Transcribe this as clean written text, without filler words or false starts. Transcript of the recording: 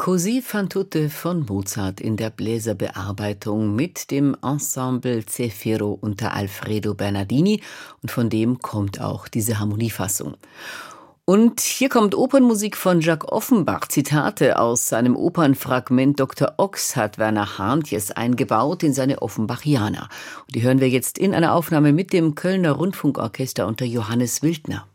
Così fan tutte von Mozart in der Bläserbearbeitung mit dem Ensemble Zefiro unter Alfredo Bernardini, und von dem kommt auch diese Harmoniefassung. Und hier kommt Opernmusik von Jacques Offenbach. Zitate aus seinem Opernfragment Dr. Ochs hat Werner Harntjes eingebaut in seine Offenbachiana. Und die hören wir jetzt in einer Aufnahme mit dem Kölner Rundfunkorchester unter Johannes Wildner.